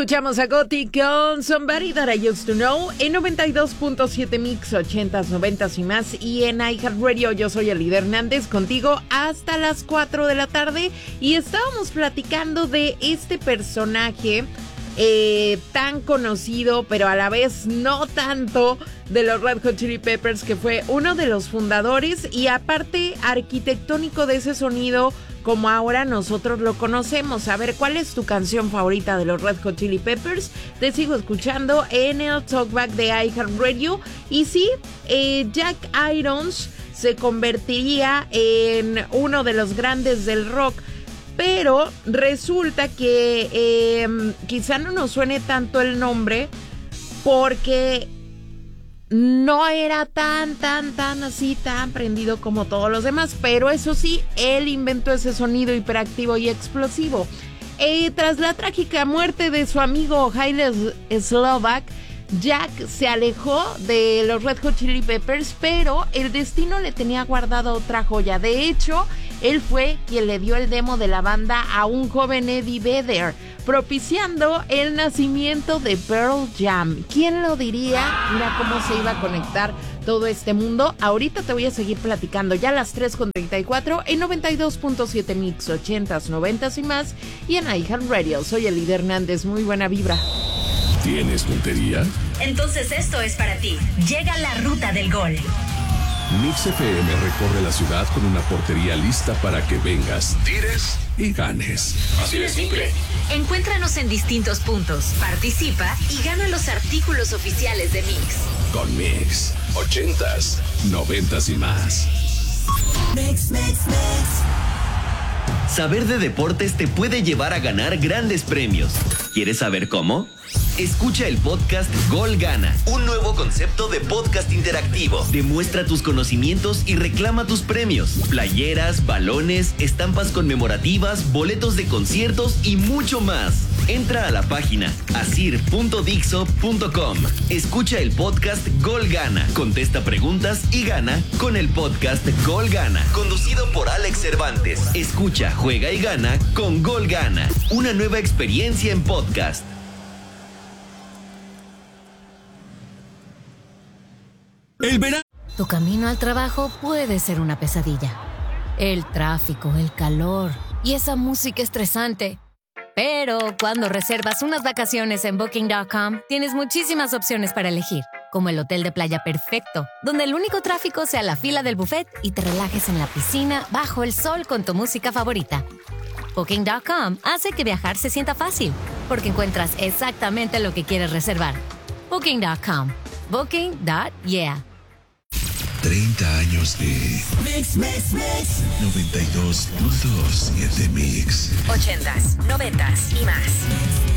Escuchamos a Gotti con Somebody That I Used to Know en 92.7 Mix, 80s, 90s y más. Y en iHeartRadio, yo soy Elida Hernández, contigo hasta las 4 de la tarde. Y estábamos platicando de este personaje tan conocido, pero a la vez no tanto, de los Red Hot Chili Peppers, que fue uno de los fundadores y aparte arquitectónico de ese sonido como ahora nosotros lo conocemos. A ver, ¿cuál es tu canción favorita de los Red Hot Chili Peppers? Te sigo escuchando en el Talkback de iHeartRadio. Y sí, Jack Irons se convertiría en uno de los grandes del rock. Pero resulta que quizá no nos suene tanto el nombre porque no era tan prendido como todos los demás. Pero eso sí, él inventó ese sonido hiperactivo y explosivo. Tras la trágica muerte de su amigo Haile Slovak, Jack se alejó de los Red Hot Chili Peppers, pero el destino le tenía guardada otra joya. De hecho, él fue quien le dio el demo de la banda a un joven Eddie Vedder, propiciando el nacimiento de Pearl Jam. ¿Quién lo diría? Mira cómo se iba a conectar todo este mundo. Ahorita te voy a seguir platicando ya a las 3:34 en 92.7 Mix, 80s, 90s y más. Y en iHeartRadio, soy Elida Hernández. Muy buena vibra. ¿Tienes puntería? Entonces esto es para ti. Llega la ruta del gol. Mix FM recorre la ciudad con una portería lista para que vengas, tires y ganes. Así de simple. Encuéntranos en distintos puntos, participa y gana los artículos oficiales de Mix. Con Mix, 80s, 90s y más. Mix. Saber de deportes te puede llevar a ganar grandes premios. ¿Quieres saber cómo? Escucha el podcast Gol Gana, un nuevo concepto de podcast interactivo. Demuestra tus conocimientos y reclama tus premios. Playeras, balones, estampas conmemorativas, boletos de conciertos y mucho más. Entra a la página asir.dixo.com. Escucha el podcast Gol Gana. Contesta preguntas y gana con el podcast Gol Gana. Conducido por Alex Cervantes. Escucha, juega y gana con Gol Gana. Una nueva experiencia en podcast. El verano. Tu camino al trabajo puede ser una pesadilla. El tráfico, el calor y esa música estresante. Pero cuando reservas unas vacaciones en Booking.com, tienes muchísimas opciones para elegir, como el hotel de playa perfecto, donde el único tráfico sea la fila del buffet y te relajes en la piscina bajo el sol con tu música favorita. Booking.com hace que viajar se sienta fácil, porque encuentras exactamente lo que quieres reservar. Booking.com. Booking.yeah. 30 años de Mix. 92.7 Mix. 80s, 90s y más.